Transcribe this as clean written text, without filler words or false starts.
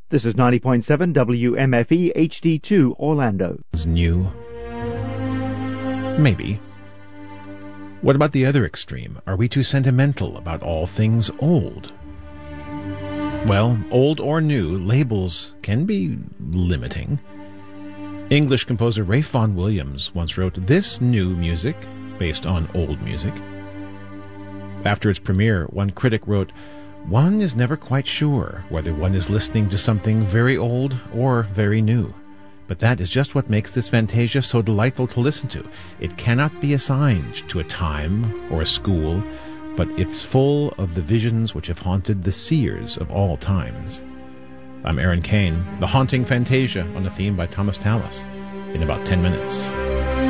This is 90.7 WMFE HD2 Orlando. Is new? Maybe. What about the other extreme? Are we too sentimental about all things old? Well, old or new, labels can be limiting. English composer Ralph Vaughan Williams once wrote, "This new music," based on old music. After its premiere, one critic wrote, "One is never quite sure whether one is listening to something very old or very new. But that is just what makes this Fantasia so delightful to listen to. It cannot be assigned to a time or a school, but it's full of the visions which have haunted the seers of all times." I'm Aaron Kane, the haunting Fantasia on a theme by Thomas Tallis, in about 10 minutes.